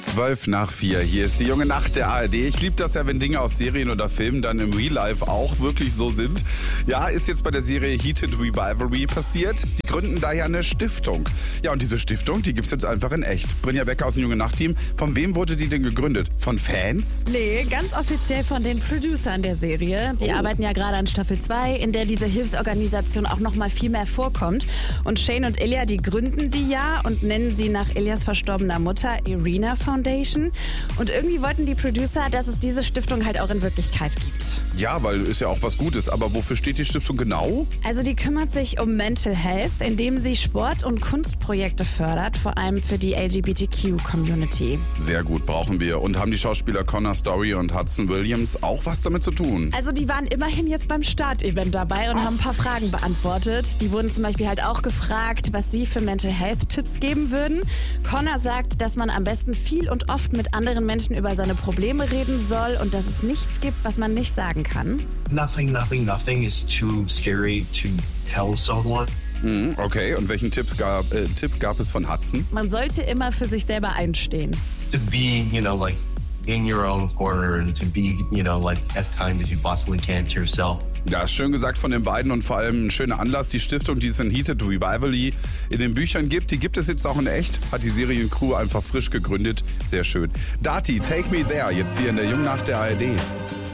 4:12. Hier ist die junge Nacht der ARD. Ich liebe das ja, wenn Dinge aus Serien oder Filmen dann im Real Life auch wirklich so sind. Ja, ist jetzt bei der Serie Heated Rivalry passiert. Die gründen da ja eine Stiftung. Ja, und diese Stiftung, die gibt's jetzt einfach in echt. Brynja Becker aus dem junge Nacht-Team. Von wem wurde die denn gegründet? Von Fans? Nee, ganz offiziell von den Producern der Serie. Die arbeiten ja gerade an Staffel 2, in der diese Hilfsorganisation auch noch mal viel mehr vorkommt. Und Shane und Ilya, die gründen die ja und nennen sie nach Ilyas verstorbener Mutter Irina Foundation. Und irgendwie wollten die Producer, dass es diese Stiftung halt auch in Wirklichkeit gibt. Ja, weil ist ja auch was Gutes. Aber wofür steht die Stiftung genau? Also die kümmert sich um Mental Health, indem sie Sport- und Kunstprojekte fördert, vor allem für die LGBTQ-Community. Sehr gut, brauchen wir. Und haben die Schauspieler Connor Story und Hudson Williams auch was damit zu tun? Also die waren immerhin jetzt beim Startevent dabei und haben ein paar Fragen beantwortet. Die wurden zum Beispiel halt auch gefragt, was sie für Mental Health Tipps geben würden. Connor sagt, dass man am besten viel und oft mit anderen Menschen über seine Probleme reden soll und dass es nichts gibt, was man nicht sagen kann. Nothing is too scary to tell someone. Okay, und welchen Tipp gab es von Hudson? Man sollte immer für sich selber einstehen. To be, like in your own corner and to be, like as kind as you possibly can to yourself. Ja, ist schön gesagt von den beiden und vor allem ein schöner Anlass. Die Stiftung, die es in Heated Rivalry in den Büchern gibt, die gibt es jetzt auch in echt. Hat die Seriencrew einfach frisch gegründet. Sehr schön. Dati, Take Me There, jetzt hier in der Jungnacht der ARD.